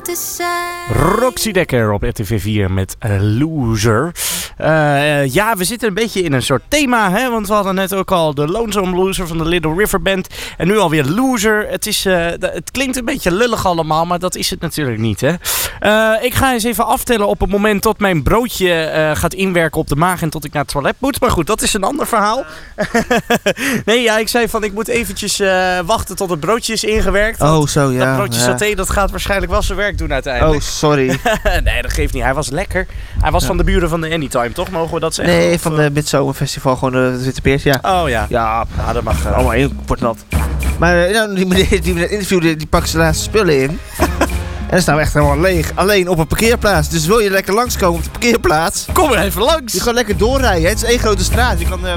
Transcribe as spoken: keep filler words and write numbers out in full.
Roxy Dekker op R T V vier met Loser. Uh, ja, we zitten een beetje in een soort thema, hè? Want we hadden net ook al de Lonesome Loser van de Little River Band. En nu alweer Loser. Het, is, uh, het klinkt een beetje lullig allemaal, maar dat is het natuurlijk niet, hè? Uh, ik ga eens even aftellen op het moment tot mijn broodje uh, gaat inwerken op de maag en tot ik naar het toilet moet. Maar goed, dat is een ander verhaal. Nee, ja, ik zei van ik moet eventjes uh, wachten tot het broodje is ingewerkt. Oh, zo, ja. Dat broodje ja. saté, dat gaat waarschijnlijk wel zijn werk doen uiteindelijk. Oh, sorry. Nee, dat geeft niet. Hij was lekker. Hij was ja. van de buren van de Anytime, toch? Mogen we dat zeggen? Nee, of, van de Midzomerfestival, gewoon de Witte Peers, ja. Oh ja. Ja, ja dat mag. Uh... allemaal heel kort nat. Maar uh, die meneer die me interviewde, die pakt zijn laatste spullen in. En dan staan we echt helemaal leeg. Alleen op een parkeerplaats. Dus wil je lekker langskomen op de parkeerplaats? Kom er even langs. Je kan lekker doorrijden. Het is één grote straat. Je kan uh,